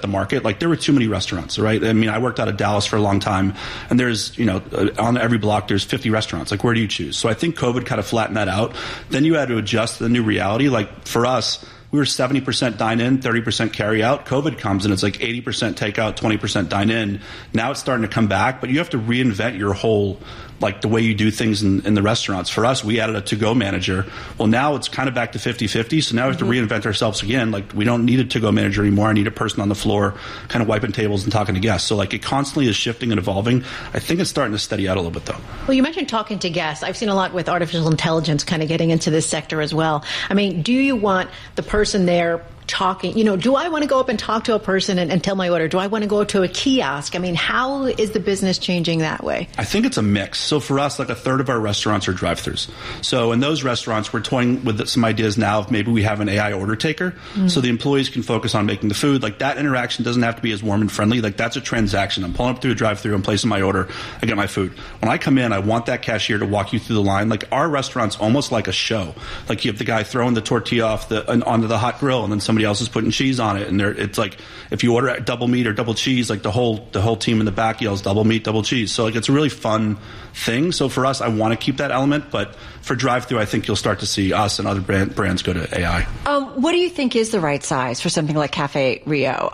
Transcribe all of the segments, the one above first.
the market. Like there were too many restaurants, right? I mean, I worked out of Dallas for a long time, and there's, on every block there's 50 restaurants. Like where do you choose? So I think COVID kind of flattened that out. Then you had to adjust to the new reality. Like for us, we were 70% dine in, 30% carry out. COVID comes and it's like 80% takeout, 20% dine in. Now it's starting to come back, but you have to reinvent your whole, like the way you do things in the restaurants. For us, we added a to-go manager. Well, now it's kind of back to 50-50. So now we have to reinvent ourselves again. Like we don't need a to-go manager anymore. I need a person on the floor kind of wiping tables and talking to guests. So like it constantly is shifting and evolving. I think it's starting to steady out a little bit though. Well, you mentioned talking to guests. I've seen a lot with artificial intelligence kind of getting into this sector as well. I mean, do you want the person there talking, do I want to go up and talk to a person and tell my order? Do I want to go to a kiosk? I mean, how is the business changing that way? I think it's a mix. So for us, like a third of our restaurants are drive-thrus. So in those restaurants, we're toying with some ideas now of maybe we have an AI order taker. So the employees can focus on making the food. Like that interaction doesn't have to be as warm and friendly. Like that's a transaction. I'm pulling up through a drive-thru, I'm placing my order, I get my food. When I come in, I want that cashier to walk you through the line. Like our restaurant's almost like a show. Like you have the guy throwing the tortilla onto the hot grill, and then somebody else is putting cheese on it, and it's like if you order double meat or double cheese, like the whole team in the back yells double meat, double cheese. So like it's a really fun thing. So for us, I want to keep that element, but for drive-thru, I think you'll start to see us and other brands go to AI. What do you think is the right size for something like Cafe Rio?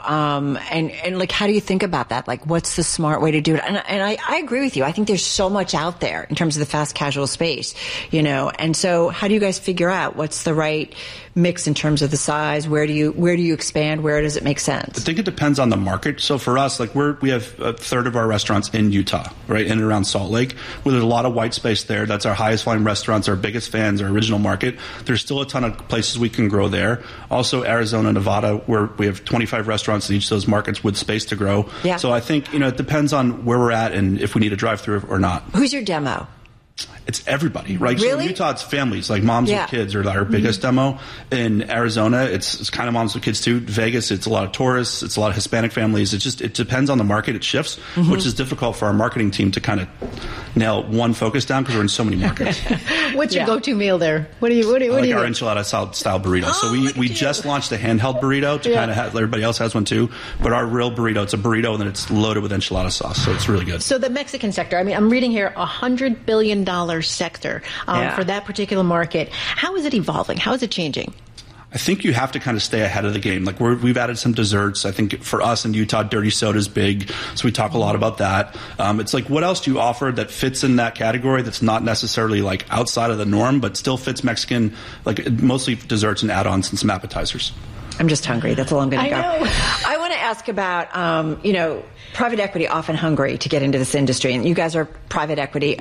And like, how do you think about that? Like, what's the smart way to do it? And I agree with you. I think there's so much out there in terms of the fast casual space, and so how do you guys figure out what's the right mix in terms of the size? Where do you expand? Where does it make sense? I think it depends on the market. So for us, like we have a third of our restaurants in Utah, right, in and around Salt Lake, where there's a lot of white space there. That's our highest volume restaurants, our biggest fans, our original market. There's still a ton of places we can grow there. Also Arizona, Nevada, where we have 25 restaurants in each of those markets with space to grow. Yeah. So I think, it depends on where we're at and if we need a drive-thru or not. Who's your demo? It's everybody, right? Really? So in Utah, it's families, like moms with kids are our biggest demo. In Arizona, it's kind of moms with kids too. Vegas, it's a lot of tourists. It's a lot of Hispanic families. It depends on the market. It shifts, which is difficult for our marketing team to kind of nail one focus down because we're in so many markets. What's your go-to meal there? What do you our enchilada style burrito. So we just launched a handheld burrito to kind of have, everybody else has one too. But our real burrito, it's a burrito and then it's loaded with enchilada sauce. So it's really good. So the Mexican sector, I mean, I'm reading here $100 billion sector for that particular market. How is it evolving? How is it changing? I think you have to kind of stay ahead of the game. Like we've added some desserts. I think for us in Utah, dirty soda is big, so we talk a lot about that. It's like, what else do you offer that fits in that category that's not necessarily like outside of the norm, but still fits Mexican, like mostly desserts and add-ons and some appetizers. I'm just hungry. That's all I'm going to go. I know. I want to ask about, private equity often hungry to get into this industry, and you guys are private equity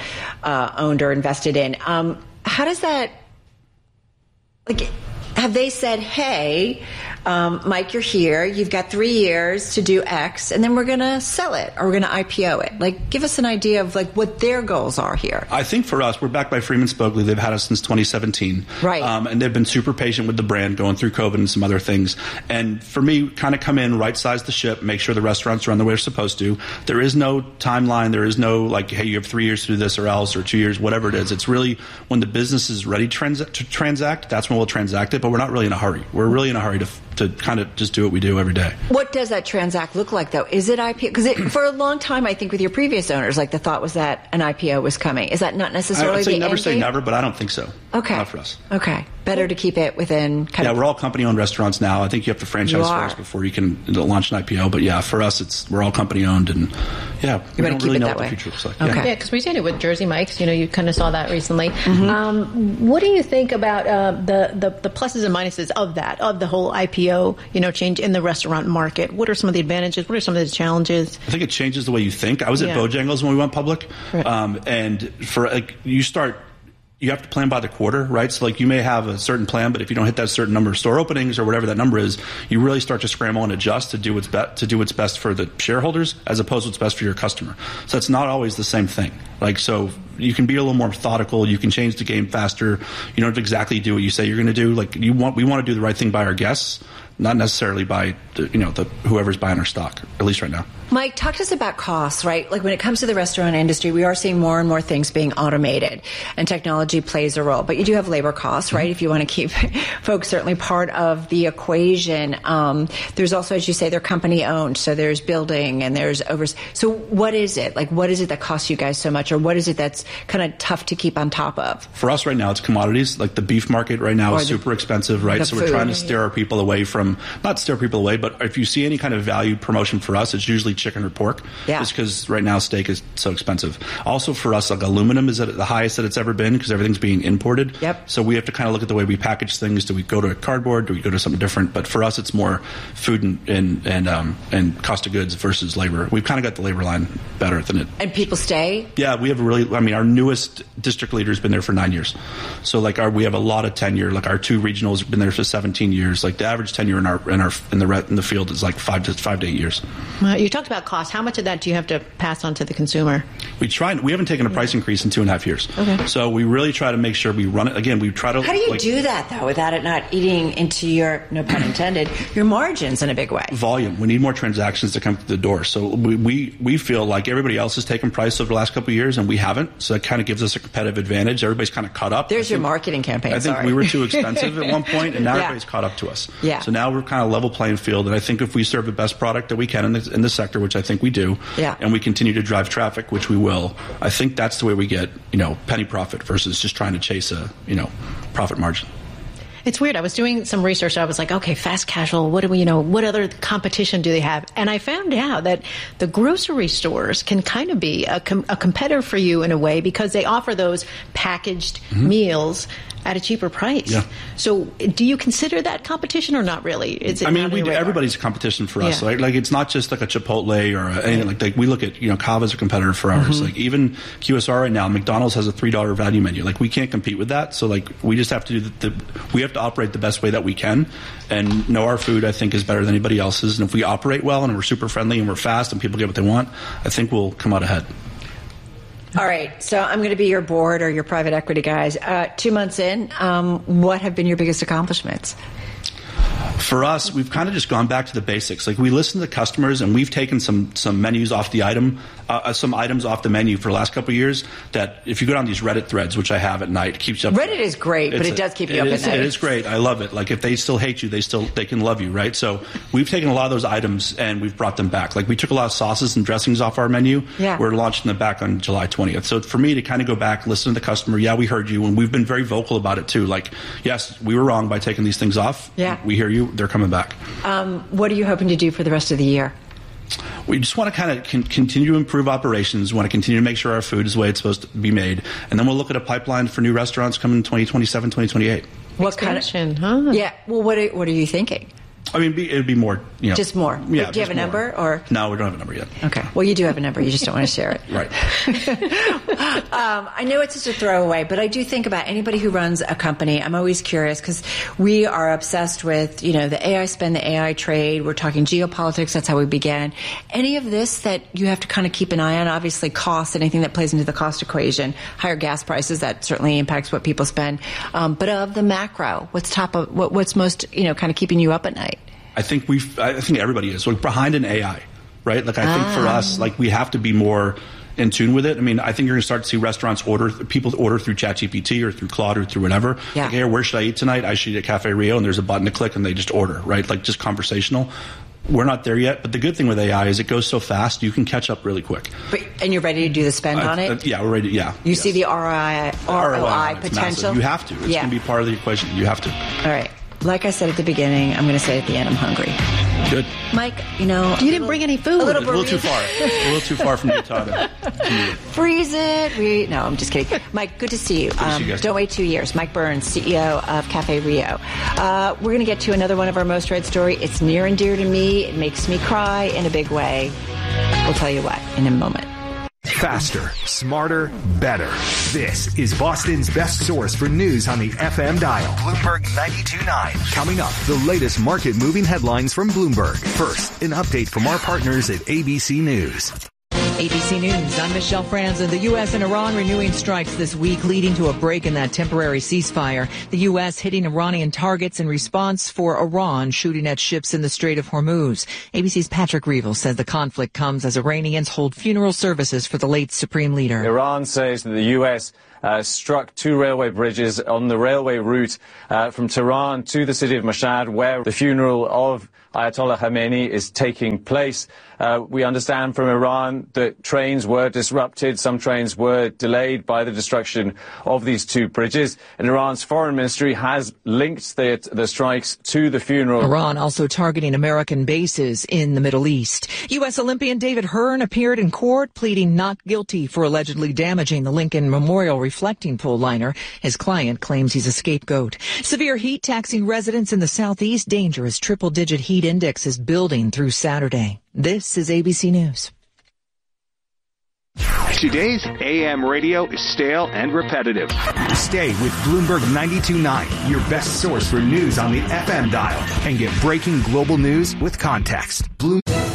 owned or invested in. How does that, have they said, hey, Mike, you're here, you've got 3 years to do X, and then we're going to sell it or we're going to IPO it? Like, give us an idea of what their goals are here. I think for us, we're backed by Freeman Spogli. They've had us since 2017. Right. And they've been super patient with the brand, going through COVID and some other things. And for me, kind of come in, right-size the ship, make sure the restaurants run the way they're supposed to. There is no timeline. There is no, hey, you have 3 years to do this or else, or 2 years, whatever it is. It's really when the business is ready to transact, that's when we'll transact it. But we're not really in a hurry. We're really in a hurry to kind of just do what we do every day. What does that transact look like, though? Is it IPO? Because for a long time, I think with your previous owners, the thought was that an IPO was coming. Is that not necessarily I'd say the never end say game? never, but I don't think so. Okay. Not for us. Okay. Better to keep it within we're all company-owned restaurants now. I think you have to franchise first before you can launch an IPO. But yeah, for us, we're all company-owned, and we don't really know what the future looks like. Okay. Yeah, because we did it with Jersey Mike's. You kind of saw that recently. What do you think about the pluses and minuses of that, of the whole IPO, change in the restaurant market? What are some of the advantages? What are some of the challenges? I think it changes the way you think. I was at Bojangles when we went public, and for you have to plan by the quarter, right? So you may have a certain plan, but if you don't hit that certain number of store openings or whatever that number is, you really start to scramble and adjust to do what's best for the shareholders as opposed to what's best for your customer. So it's not always the same thing. So you can be a little more methodical. You can change the game faster. You don't have to exactly do what you say you're going to do. We want to do the right thing by our guests, not necessarily by whoever's buying our stock, at least right now. Mike, talk to us about costs, right? Like when it comes to the restaurant industry, we are seeing more and more things being automated, and technology plays a role. But you do have labor costs, right? If you want to keep folks certainly part of the equation. There's also, as you say, they're company owned, so there's building and there's So what is it? Like, what is it that costs you guys so much, or what is it that's kind of tough to keep on top of? For us right now, it's commodities. Like the beef market right now is super expensive, right? So we're trying to steer our people away from, not steer people away, but if you see any kind of value promotion for us, it's usually chicken or pork. Yeah. Just because right now steak is so expensive. Also for us, like aluminum is at the highest that it's ever been because everything's being imported. Yep. So we have to kind of look at the way we package things. Do we go to cardboard? Do we go to something different? But for us, it's more food and cost of goods versus labor. We've kind of got the labor line better than it. And people stay? Yeah, we have our newest district leader's been there for 9 years. So like we have a lot of tenure. Like our 2 regionals have been there for 17 years. Like the average tenure in the field is like 5 to 8 years. You talked about cost. How much of that do you have to pass on to the consumer? We haven't taken a price increase in 2.5 years. Okay. So we really try to make sure we run it. Again, we try to. How do you do that though, without it not eating into your, no pun intended, your margins in a big way? Volume. We need more transactions to come through the door. So we feel like everybody else has taken price over the last couple of years, and we haven't. So that kind of gives us a competitive advantage. Everybody's kind of caught up. There's your marketing campaign. I think we were too expensive at one point, and now everybody's caught up to us. Yeah. So now we're kind of level playing field, and I think if we serve the best product that we can in the sector, which I think we do, and we continue to drive traffic, which we will, I think that's the way we get, penny profit versus just trying to chase a, profit margin. It's weird. I was doing some research. I was like, okay, fast casual. What other competition do they have? And I found out that the grocery stores can kind of be a competitor for you in a way because they offer those packaged meals at a cheaper price. Yeah. So do you consider that competition or not really? Is it everybody's a competition for us. Right? Like it's not just like a Chipotle or anything like we look at, Cava's a competitor for ours. Like even QSR right now, McDonald's has a $3 value menu. Like we can't compete with that. So like we just have to do we have to operate the best way that we can and know our food, I think, is better than anybody else's. And if we operate well and we're super friendly and we're fast and people get what they want, I think we'll come out ahead. All right, so I'm going to be your board or your private equity guys. 2 months in, what have been your biggest accomplishments? For us, we've kind of just gone back to the basics. Like we listen to the customers, and we've taken some menus off the some items off the menu for the last couple of years. That if you go down these Reddit threads, which I have at night, it keeps you up. Reddit is great, but it does keep you up at night. It is great. I love it. Like if they still hate you, they can love you, right? So we've taken a lot of those items and we've brought them back. Like we took a lot of sauces and dressings off our menu. Yeah. We're launching them back on July 20th. So for me to kind of go back, listen to the customer. Yeah, we heard you, and we've been very vocal about it too. Like, yes, we were wrong by taking these things off. Yeah. We hear you. They're coming back. What are you hoping to do for the rest of the year? We just want to kind of continue to improve operations. We want to continue to make sure our food is the way it's supposed to be made. And then we'll look at a pipeline for new restaurants coming in 2027, 2028. What expansion, kind of? Yeah. Well, what are you thinking? I mean, it'd be more, Just more? Yeah. Do you have a number? Or No, we don't have a number yet. Okay. Well, you do have a number. You just don't want to share it. Right. I know it's just a throwaway, but I do think about anybody who runs a company. I'm always curious because we are obsessed with, the AI spend, the AI trade. We're talking geopolitics. That's how we began. Any of this that you have to kind of keep an eye on? Obviously, cost, anything that plays into the cost equation. Higher gas prices, that certainly impacts what people spend. But of the macro, what's most, kind of keeping you up at night? I think everybody is. We're behind in AI, right? Like I think for us, like we have to be more in tune with it. I mean, I think you're going to start to see restaurants people order through ChatGPT or through Claude or through whatever. Yeah. Like, hey, where should I eat tonight? I should eat at Cafe Rio, and there's a button to click and they just order, right? Like just conversational. We're not there yet, but the good thing with AI is it goes so fast, you can catch up really quick. And you're ready to do the spend on it? Yeah, we're ready. Yeah. You see the ROI potential? Massive. You have to. It's going to be part of the equation. You have to. All right. Like I said at the beginning, I'm going to say at the end, I'm hungry. Good. Mike, you didn't bring any food. A little too far. A little too far from Utah to freeze it. No, I'm just kidding. Mike, good to see you. Good to see you guys. Don't wait 2 years. Mike Burns, CEO of Cafe Rio. We're going to get to another one of our most read story. It's near and dear to me. It makes me cry in a big way. We'll tell you what in a moment. Faster, smarter, better. This is Boston's best source for news on the FM dial. Bloomberg 92.9. Coming up, the latest market-moving headlines from Bloomberg. First, an update from our partners at ABC News. ABC News, I'm Michelle Franzen. The U.S. and Iran renewing strikes this week, leading to a break in that temporary ceasefire. The U.S. hitting Iranian targets in response for Iran shooting at ships in the Strait of Hormuz. ABC's Patrick Reevell says the conflict comes as Iranians hold funeral services for the late supreme leader. Iran says that the U.S. struck 2 railway bridges on the railway route from Tehran to the city of Mashhad, where the funeral of Ayatollah Khamenei is taking place. We understand from Iran that trains were disrupted. Some trains were delayed by the destruction of these 2 bridges. And Iran's foreign ministry has linked the strikes to the funeral. Iran also targeting American bases in the Middle East. U.S. Olympian David Hearn appeared in court pleading not guilty for allegedly damaging the Lincoln Memorial reflecting pole liner. His client claims he's a scapegoat. Severe heat taxing residents in the southeast. Dangerous triple-digit heat index is building through Saturday. This is ABC News. Today's AM radio is stale and repetitive. Stay with Bloomberg 92.9, your best source for news on the FM dial, and get breaking global news with context. Bloomberg.